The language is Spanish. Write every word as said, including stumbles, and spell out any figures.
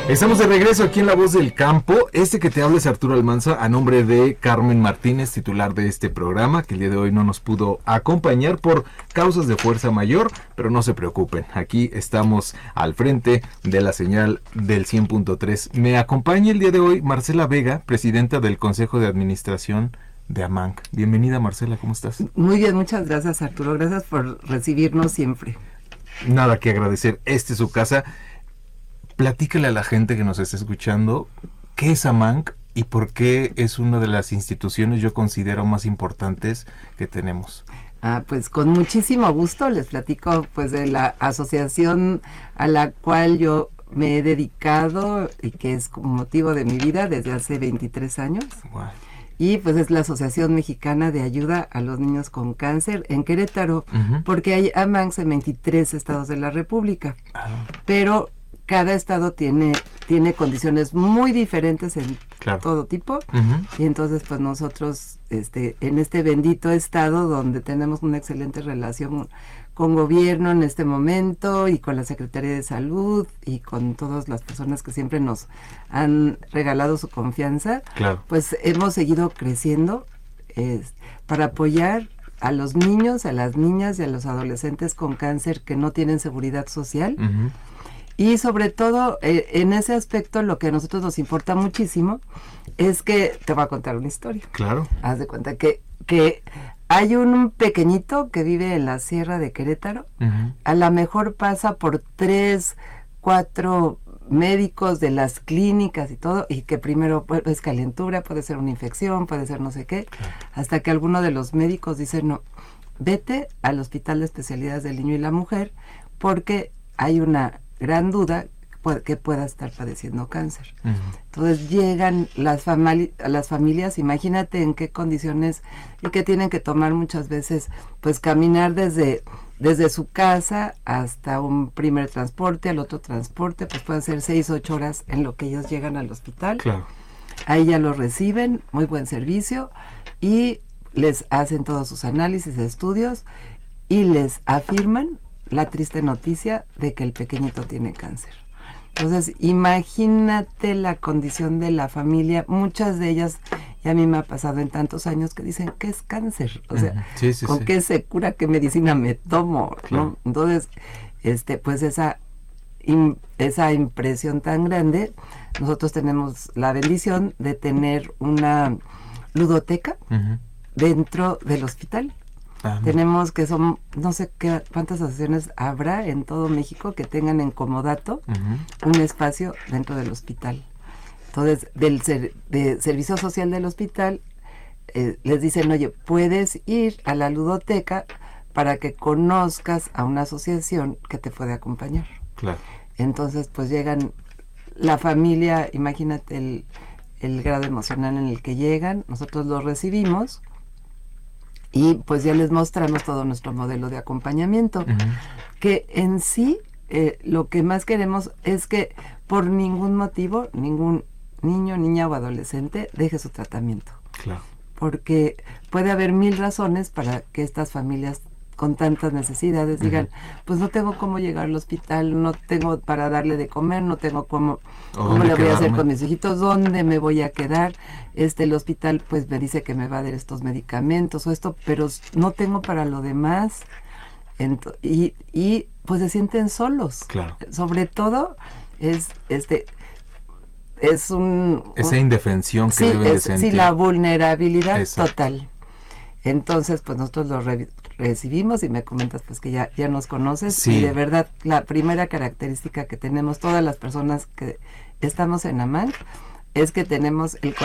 Estamos de regreso aquí en La Voz del Campo. Este que te habla es Arturo Almanza, a nombre de Carmen Martínez, titular de este programa, que el día de hoy no nos pudo acompañar por causas de fuerza mayor, pero no se preocupen, aquí estamos al frente de la señal del cien punto tres. Me acompaña el día de hoy Marcela Vega, presidenta del Consejo de Administración de AMANC. Bienvenida, Marcela, ¿cómo estás? Muy bien, muchas gracias, Arturo, gracias por recibirnos siempre. Nada que agradecer, esta es su casa. Platícale a la gente que nos está escuchando qué es AMANC y por qué es una de las instituciones yo considero más importantes que tenemos. Ah, pues con muchísimo gusto les platico pues de la asociación a la cual yo me he dedicado y que es como motivo de mi vida desde hace veintitrés años. Wow. Y pues es la Asociación Mexicana de Ayuda a los Niños con Cáncer en Querétaro, uh-huh. porque hay AMANC en veintitrés estados de la República, uh-huh. pero cada estado tiene tiene condiciones muy diferentes en claro. todo tipo, uh-huh. y entonces pues nosotros este en este bendito estado donde tenemos una excelente relación con gobierno en este momento y con la Secretaría de Salud y con todas las personas que siempre nos han regalado su confianza, claro. pues hemos seguido creciendo es, para apoyar a los niños, a las niñas y a los adolescentes con cáncer que no tienen seguridad social. Uh-huh. Y sobre todo, eh, en ese aspecto, lo que a nosotros nos importa muchísimo es que, te voy a contar una historia. Claro. Haz de cuenta que, que hay un pequeñito que vive en la Sierra de Querétaro, uh-huh. a lo mejor pasa por tres, cuatro médicos de las clínicas y todo, y que primero pues, es calentura, puede ser una infección, puede ser no sé qué, claro. hasta que alguno de los médicos dice, no, vete al Hospital de Especialidades del Niño y la Mujer, porque hay una gran duda que pueda estar padeciendo cáncer. Uh-huh. Entonces llegan las, famili- las familias, imagínate en qué condiciones y que tienen que tomar muchas veces, pues caminar desde, desde su casa hasta un primer transporte, al otro transporte, pues pueden ser seis, ocho horas en lo que ellos llegan al hospital. Claro. Ahí ya los reciben, muy buen servicio, y les hacen todos sus análisis, estudios, y les afirman la triste noticia de que el pequeñito tiene cáncer. Entonces, imagínate la condición de la familia, muchas de ellas, y a mí me ha pasado en tantos años que dicen, ¿qué es cáncer? O sea, sí, sí, ¿con sí. qué se cura? ¿Qué medicina me tomo? Claro. ¿No? Entonces, este, pues esa, im, esa impresión tan grande, nosotros tenemos la bendición de tener una ludoteca uh-huh. dentro del hospital. Ah, tenemos que son, no sé qué cuántas asociaciones habrá en todo México que tengan en comodato uh-huh. un espacio dentro del hospital. Entonces, del ser, de servicio social del hospital, eh, les dicen, oye, puedes ir a la ludoteca para que conozcas a una asociación que te puede acompañar. Claro. Entonces, pues llegan la familia, imagínate el, el grado emocional en el que llegan, nosotros los recibimos, y pues ya les mostramos todo nuestro modelo de acompañamiento, uh-huh. que en sí eh, lo que más queremos es que por ningún motivo ningún niño, niña o adolescente deje su tratamiento. Claro. Porque puede haber mil razones para que estas familias con tantas necesidades uh-huh. digan, pues no tengo cómo llegar al hospital, no tengo para darle de comer, no tengo cómo, cómo le voy a hacer con mis hijitos, dónde me voy a quedar, este el hospital pues me dice que me va a dar estos medicamentos o esto, pero no tengo para lo demás. Ent- y, y pues se sienten solos. Claro. Sobre todo es este es un esa un, indefensión que sí, deben de es, sentir. Sí, la vulnerabilidad Exacto. total. Entonces, pues nosotros lo re- recibimos y me comentas pues que ya, ya nos conoces. Sí. Y de verdad, la primera característica que tenemos todas las personas que estamos en AMANC es que tenemos el